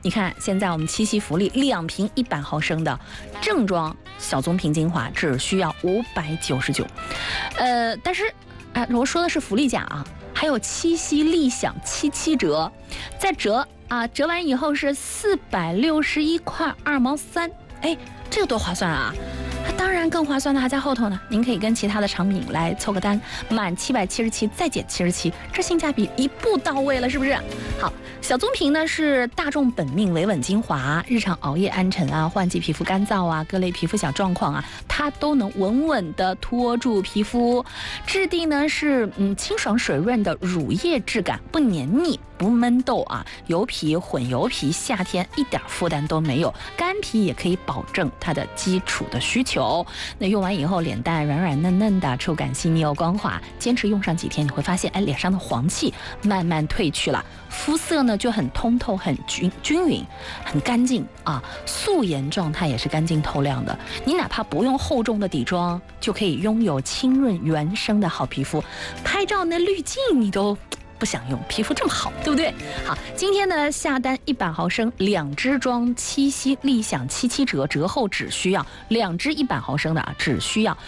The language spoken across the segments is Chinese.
你看现在我们七夕福利2瓶100毫升的正装小棕瓶精华只需要599，但是我说的是福利价啊，还有七夕立享77折，再折完以后是461块2毛3，这个多划算啊！当然更划算的还在后头呢，您可以跟其他的产品来凑个单，满777再减77，这性价比一步到位了，是不是？好，小棕瓶呢是大众本命维稳精华，日常熬夜暗沉换季皮肤干燥各类皮肤小状况它都能稳稳的托住皮肤。质地呢是清爽水润的乳液质感，不黏腻不闷痘油皮混油皮夏天一点负担都没有，干皮也可以保证它的基础的需求。那用完以后脸蛋软软嫩嫩的，触感细腻又光滑，坚持用上几天你会发现脸上的黄气慢慢褪去了，肤色呢就很通透很均匀很干净素颜状态也是干净透亮的，你哪怕不用厚重的底妆就可以拥有清润原生的好皮肤，拍照那滤镜你都不想用，皮肤这么好，对不对？好，今天呢下单100毫升2支装七夕立享77折，折后只需要2支100毫升的只需要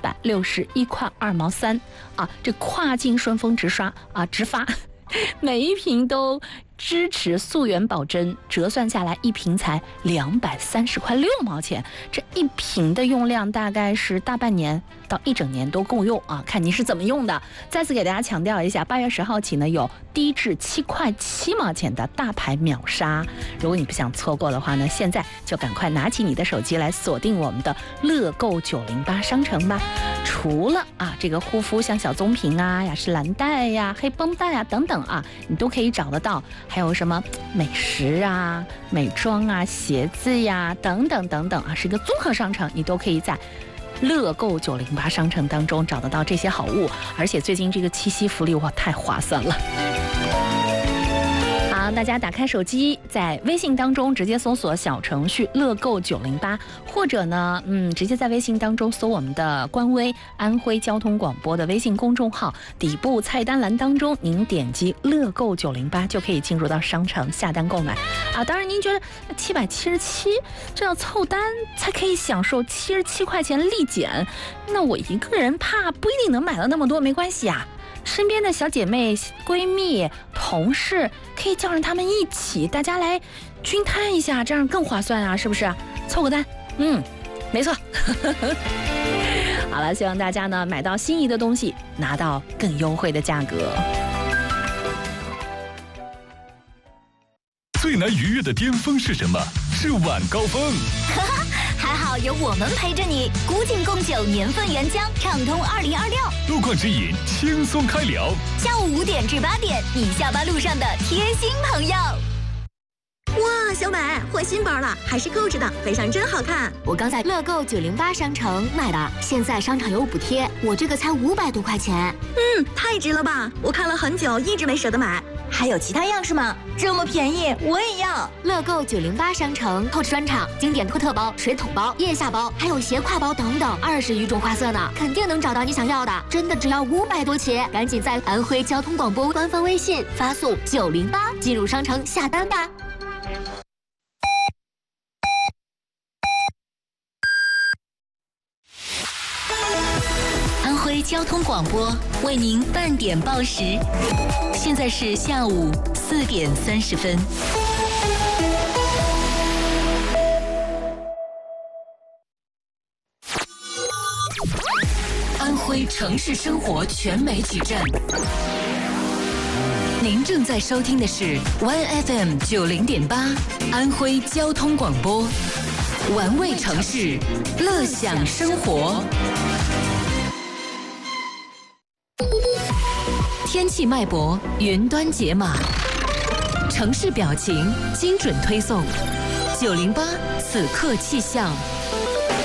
461块2毛3这跨境顺丰直刷直发，每一瓶都支持溯源保真，折算下来一瓶才230块6毛钱，这一瓶的用量大概是大半年到1整年都够用看你是怎么用的。再次给大家强调一下，8月10号起呢有低至7块7毛钱的大牌秒杀，如果你不想错过的话呢，现在就赶快拿起你的手机来锁定我们的乐购908商城吧。除了这个护肤像小棕瓶雅诗兰黛黑绷带等等你都可以找得到，还有什么美食美妆鞋子等等等等是一个综合商城，你都可以在乐购908商城当中找得到这些好物，而且最近这个七夕福利太划算了。大家打开手机，在微信当中直接搜索小程序乐购908，或者呢直接在微信当中搜我们的官微安徽交通广播的微信公众号，底部菜单栏当中您点击乐购908就可以进入到商城下单购买当然您觉得777这要凑单才可以享受77块钱立减，那我一个人怕不一定能买到那么多，没关系身边的小姐妹闺蜜同事可以叫上他们一起，大家来均摊一下，这样更划算是不是？凑个单没错好了，希望大家呢买到心仪的东西，拿到更优惠的价格。 最难逾越的巅峰是什么？是晚高峰还好有我们陪着你，古井贡酒年份原浆，畅通2026。 路况指引，轻松开聊。 下午5点至8点，你下班路上的贴心朋友。 哇，小美换新包了，还是购置的，背上真好看。 我刚在乐购908商城买的，现在商场有补贴，我这个才500多块钱。 太值了吧！我看了很久，一直没舍得买。 还有其他样式吗？这么便宜，我也要！乐购908商城购置专场，经典托特包、水桶包、腋下包，还有斜挎包等等，20余种花色呢，肯定能找到你想要的。真的只要500多起，赶紧在安徽交通广播官方微信发送908进入商城下单吧。安徽交通广播为您半点报时，现在是下午4点30分。安徽城市生活全媒体站，您正在收听的是 1FM 90.8安徽交通广播，玩味城市，乐享生活。天气脉搏，云端解码，城市表情，精准推送。908此刻气象。